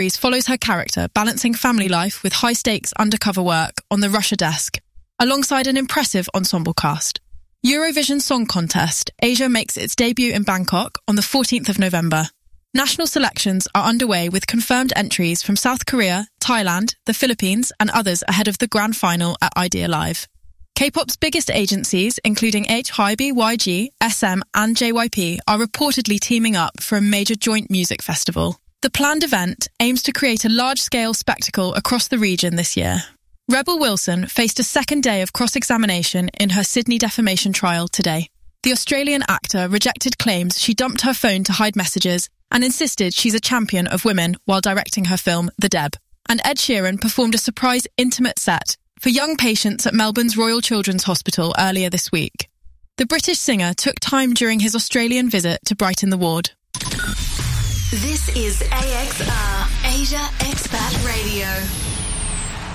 series follows her character balancing family life with high-stakes undercover work on the Russia desk, alongside an impressive ensemble cast. Eurovision Song Contest, Asia makes its debut in Bangkok on the 14th of November. National selections are underway with confirmed entries from South Korea, Thailand, the Philippines and others ahead of the grand final at Idea Live. K-pop's biggest agencies, including HYB, YG, SM and JYP, are reportedly teaming up for a major joint music festival. The planned event aims to create a large-scale spectacle across the region this year. Rebel Wilson faced a second day of cross-examination in her Sydney defamation trial today. The Australian actor rejected claims she dumped her phone to hide messages and insisted she's a champion of women while directing her film The Deb. And Ed Sheeran performed a surprise intimate set for young patients at Melbourne's Royal Children's Hospital earlier this week. The British singer took time during his Australian visit to brighten the ward. This is AXR, Asia Expat Radio.